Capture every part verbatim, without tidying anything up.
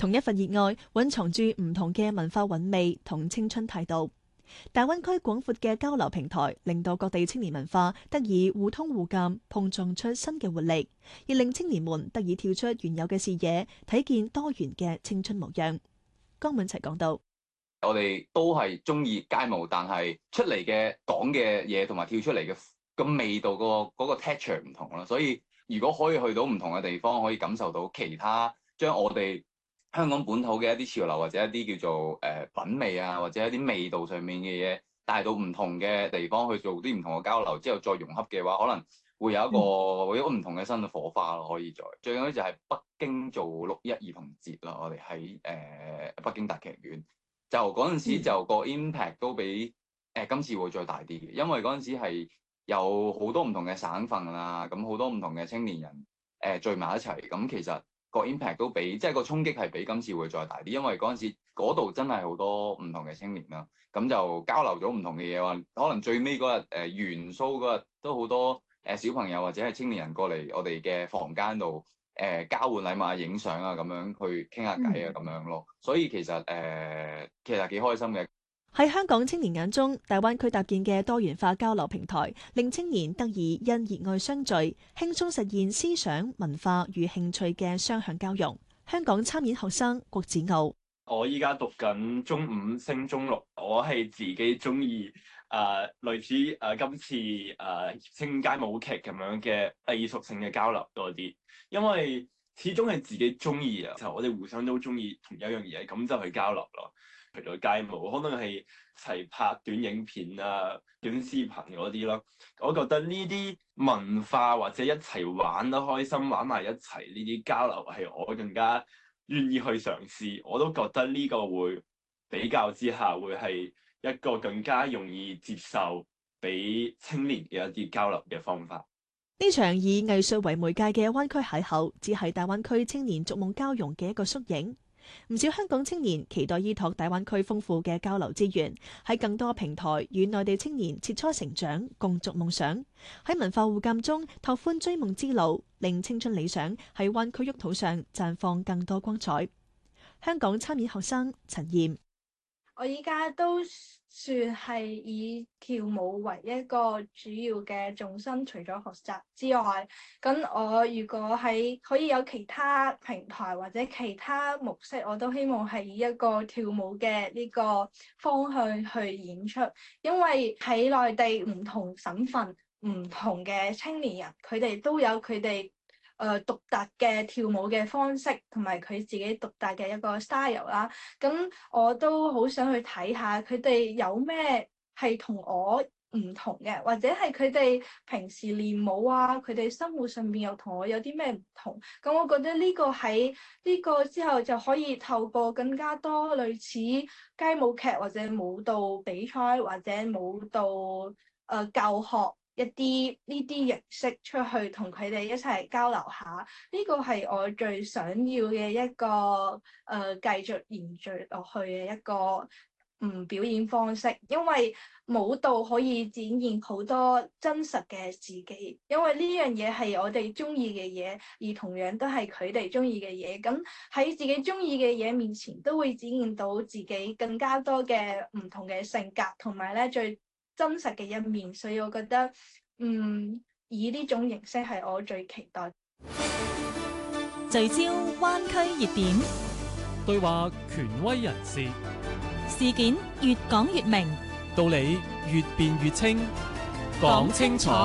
同一份熱愛蘊藏住唔同嘅文化韻味同青春態度。大灣區廣闊嘅交流平台，令到各地青年文化得以互通互鑒，碰撞出新嘅活力，亦令青年們得以跳出原有嘅視野，睇見多元嘅青春模樣。江敏齊講到： 我哋都係中意街舞，但係出嚟嘅講嘅嘢同埋跳出嚟嘅個味道、個嗰個 texture 唔同啦。所以如果可以去到唔同嘅地方，可以感受到其他將我哋香港本土嘅一啲潮流或者一啲叫做誒、呃、品味啊，或者一啲味道上面嘅嘢帶到唔同嘅地方去做啲唔同嘅交流，之後再融合嘅話，可能會有一個、嗯、會有一個唔同嘅新嘅火花咯。可以再最緊要就係北京做六一兒童節啦，我哋喺誒北京大劇院，就嗰陣時就個 impact 都比誒、呃、今次會再大啲嘅，因為嗰陣時係有好多唔同嘅省份啦，咁好多唔同嘅青年人誒、呃、聚埋一齊，咁其實個 impact 都比即係個衝擊係比今次會再大啲，因為嗰陣時嗰度真係好多唔同嘅青年啦，咁就交流咗唔同嘅嘢話，可能最尾嗰日誒元蘇嗰日都好多誒、呃、小朋友或者係青年人過嚟我哋嘅房間度誒、呃、交換禮物啊、影相啊咁樣去傾下偈啊咁樣咯，所以其實誒、呃、其實幾開心嘅。 喺香港青年眼中，大灣區搭建嘅多元化交流平台，令青年得以因熱愛相聚，輕鬆實現思想、文化與興趣嘅雙向交融。香港參演學生郭子傲： 我依家讀緊中五升中六，我係自己中意誒類似誒、呃、今次誒、呃、青街舞劇咁樣嘅藝術性嘅交流多啲，因為始終係自己中意啊，就我哋互相都中意同一樣嘢，咁就去交流咯。除咗街舞，可能係一齊拍短影片啊、短視頻嗰啲咯。我覺得呢啲文化或者一齊玩得開心、玩埋一齊呢啲交流係我更加願意去嘗試。我都覺得呢個會比較之下會係一個更加容易接受俾青年嘅一啲交流嘅方法。 呢場以藝術為媒介嘅灣區邂逅，只係大灣區青年逐夢交融嘅一個縮影。唔少香港青年期待依託大灣區豐富嘅交流資源，喺更多平台與內地青年切磋成長，共築夢想。喺文化互鑑中拓寬追夢之路，令青春理想喺灣區沃土上綻放更多光彩。香港參演學生陳燕： 我依家都算係以跳舞為一個主要嘅重心，除咗學習之外，咁我如果喺可以有其他平台或者其他模式，我都希望係以一個跳舞嘅呢個方向去演出，因為喺內地唔同省份、唔同嘅青年人，佢哋都有佢哋誒獨特嘅跳舞嘅方式，同埋佢自己獨特嘅一個 style 啦。咁我都好想去睇下佢哋有咩係同我唔同嘅，或者係佢哋平時練舞啊，佢哋生活上邊又同我有啲咩唔同。咁我覺得呢個喺呢個之後就可以透過更加多類似街舞劇或者舞蹈比賽或者舞蹈誒、呃、教學。一啲呢啲形式出去同佢哋一齊交流下，呢個係我最想要嘅一個誒、呃、繼續延續落去嘅一個嗯表演方式，因為舞蹈可以展現好多真實嘅自己，因為呢樣嘢係我哋中意嘅嘢，而同樣都係佢哋中意嘅嘢，咁喺自己中意嘅嘢面前，都會展現到自己更加多嘅唔同嘅性格，同埋咧最真實嘅一面，所以我覺得，嗯，以呢種形式係我最期待。 聚焦灣區熱點， 對話權威人士， 事件越講越明， 道理越辯越清，講清楚。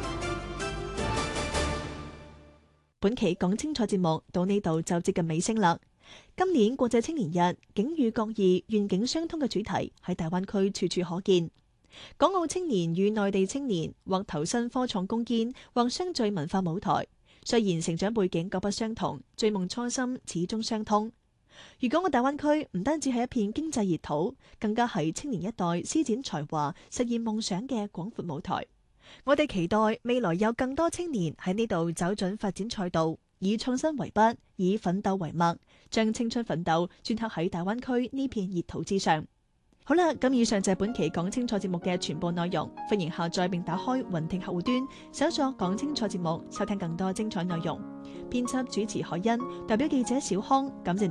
本期講清楚節目到呢度就接近尾聲啦。今年國際青年日，境遇各異、願景相通嘅主題喺大灣區處處可見。港澳青年與內地青年或投身科創攻堅，或相聚文化舞台。雖然成長背景各不相同，追夢初心始終相通。粵港澳大灣區唔單止係一片經濟熱土，更加係青年一代施展才華、實現夢想嘅廣闊舞台。我哋期待未來有更多青年喺呢度走準發展賽道，以創新為筆，以奮鬥為墨，將青春奮鬥鐫刻喺大灣區呢片熱土之上。好啦，咁以上就係本期講清楚節目嘅全部內容，歡迎下載並打開雲聽客戶端，搜索講清楚節目，收聽更多精彩內容。編輯主持海欣，代表記者小康，感謝你。